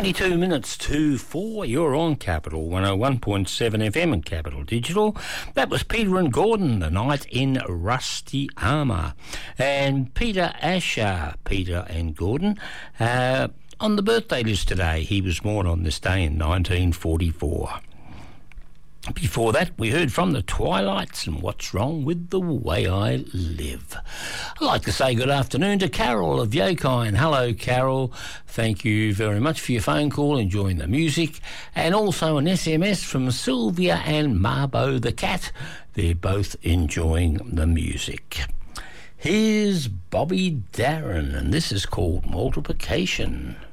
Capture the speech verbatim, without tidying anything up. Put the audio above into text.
twenty-two minutes to four, you're on Capital one oh one point seven F M and Capital Digital. That was Peter and Gordon, The Knight in Rusty Armour. And Peter Asher, Peter and Gordon, uh, on the birthday list today. He was born on this day in nineteen forty-four. Before that, we heard from the Twilights and What's Wrong with the Way I Live. I'd like to say good afternoon to Carol of Yokine. Hello, Carol. Thank you very much for your phone call, enjoying the music. And also an S M S from Sylvia and Marbo the cat. They're both enjoying the music. Here's Bobby Darin, and this is called Multiplication.